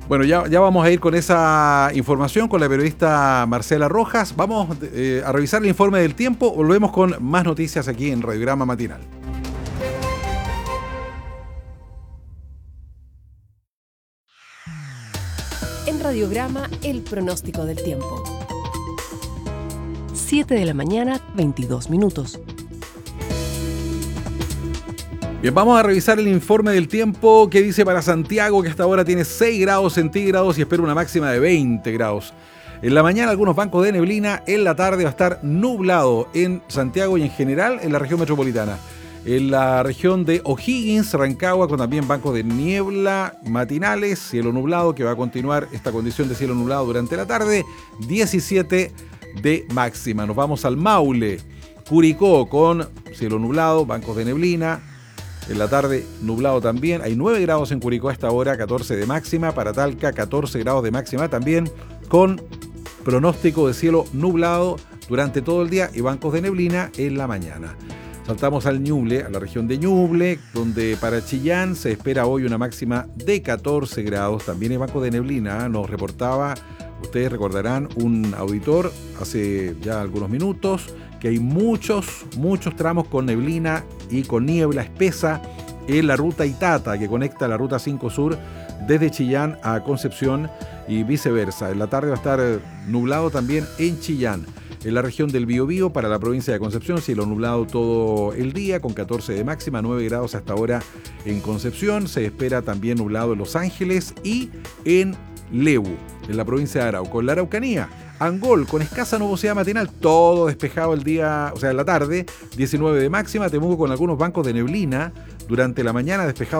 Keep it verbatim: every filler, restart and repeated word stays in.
Bueno, ya, ya vamos a ir con esa información con la periodista Marcela Rojas. Vamos eh, a revisar el informe del tiempo. Volvemos con más noticias aquí en Radiograma Matinal. En Radiograma, el pronóstico del tiempo. siete de la mañana, veintidós minutos. Bien, vamos a revisar el informe del tiempo que dice para Santiago que hasta ahora tiene seis grados centígrados y espera una máxima de veinte grados. En la mañana algunos bancos de neblina, en la tarde va a estar nublado en Santiago y en general en la región metropolitana. En la región de O'Higgins, Rancagua, con también bancos de niebla matinales, cielo nublado, que va a continuar esta condición de cielo nublado durante la tarde, diecisiete de máxima. Nos vamos al Maule, Curicó, con cielo nublado, bancos de neblina. En la tarde, nublado también. Hay nueve grados en Curicó a esta hora, catorce de máxima. Para Talca, catorce grados de máxima también, con pronóstico de cielo nublado durante todo el día y bancos de neblina en la mañana. Saltamos al Ñuble, a la región de Ñuble, donde para Chillán se espera hoy una máxima de catorce grados. También hay banco de neblina, nos reportaba, ustedes recordarán, un auditor hace ya algunos minutos, que hay muchos, muchos tramos con neblina y con niebla espesa en la ruta Itata, que conecta la ruta cinco Sur desde Chillán a Concepción y viceversa. En la tarde va a estar nublado también en Chillán. En la región del Biobío, para la provincia de Concepción, cielo nublado todo el día, con catorce de máxima, nueve grados hasta ahora en Concepción. Se espera también nublado en Los Ángeles y en Lebu, en la provincia de Arauco. En la Araucanía, Angol, con escasa nubosidad matinal, todo despejado el día, o sea, en la tarde, diecinueve de máxima. Temuco con algunos bancos de neblina durante la mañana, despejado